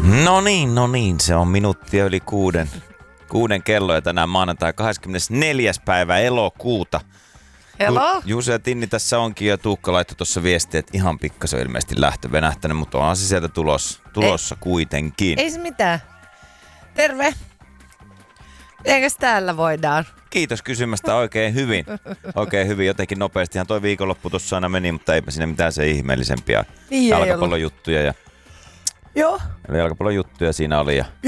No niin, se on minuuttia yli kuuden kello ja tänään maanantai 24. päivä elokuuta. Hello? Juuso ja Tinni tässä onkin ja Tuukka laittoi tuossa viestiä, että ihan pikkasen ilmeisesti lähtö venähtänyt, mutta onhan se sieltä tulossa kuitenkin. Ei se mitään. Terve. Mitenkäs täällä voidaan? Kiitos kysymästä oikein hyvin. Oikein hyvin, jotenkin nopeasti. Ihan toi viikonloppu tuossa aina meni, mutta eipä siinä mitään se ihmeellisempiä. Niin Jalkapallojuttuja ja Joo. jalkapallojuttuja siinä oli ja